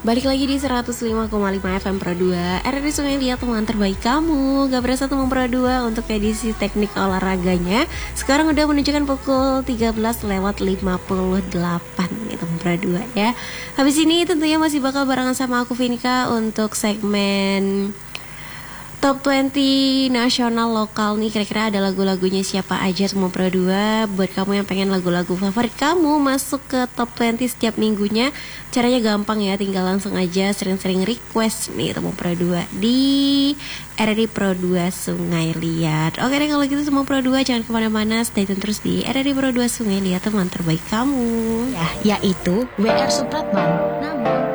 Balik lagi di 105,5 FM Pro 2 RRI Sungai Liat, teman terbaik kamu. Gak berasa teman Pro 2 untuk edisi teknik olahraganya. Sekarang udah menunjukkan pukul 13:58 nih teman Pro 2 ya. Habis ini tentunya masih bakal barengan sama aku Vinika untuk segmen Top 20 nasional lokal nih. Kira-kira ada lagu-lagunya siapa aja semua Pro 2. Buat kamu yang pengen lagu-lagu favorit kamu masuk ke Top 20 setiap minggunya, caranya gampang ya. Tinggal langsung aja sering-sering request nih teman Pro 2 di RRI Pro 2 Sungai Liat. Oke deh, kalau gitu semua Pro 2 jangan kemana-mana, stay tune terus di RRI Pro 2 Sungai Liat, teman terbaik kamu. Ya, yaitu WR Supratman. Namun